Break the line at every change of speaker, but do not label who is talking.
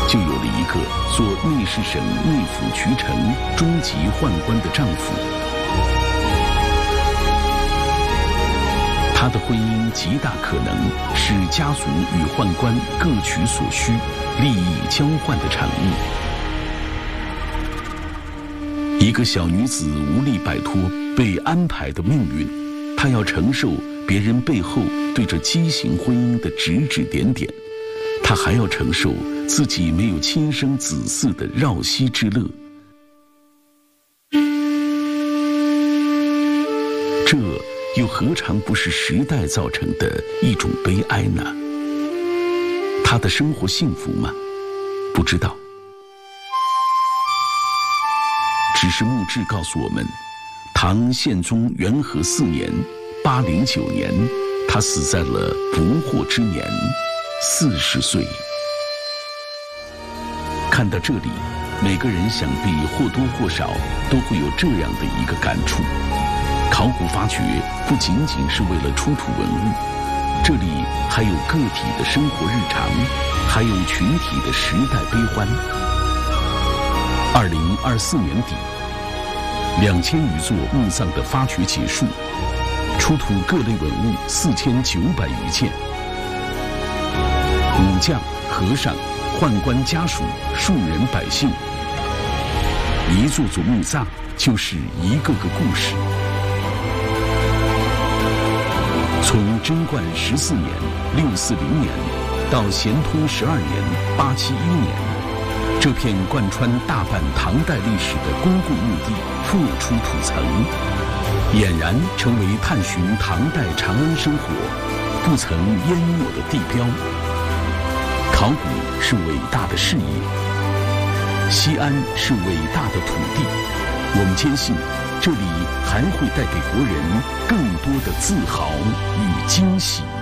就有了一个做内侍省内府渠城中级宦官的丈夫。他的婚姻极大可能是家族与宦官各取所需、利益交换的产物。一个小女子无力摆脱被安排的命运，她要承受别人背后对这畸形婚姻的指指点点，她还要承受自己没有亲生子嗣的绕膝之乐。这又何尝不是时代造成的一种悲哀呢？她的生活幸福吗？不知道。只是墓志告诉我们，唐宪宗元和4年809年，他死在了不惑之年，40岁。看到这里，每个人想必或多或少都会有这样的一个感触：考古发掘不仅仅是为了出土文物，这里还有个体的生活日常，还有群体的时代悲欢。2024年底，2000余座墓葬的发掘结束，出土各类文物4900余件。武将、和尚、宦官家属、庶人百姓，一座座墓葬就是一个个故事。从贞观14年640年到咸通12年871年。这片贯穿大半唐代历史的公共墓地破出土层，俨然成为探寻唐代长安生活不曾淹没的地标。考古是伟大的事业，西安是伟大的土地，我们坚信这里还会带给国人更多的自豪与惊喜。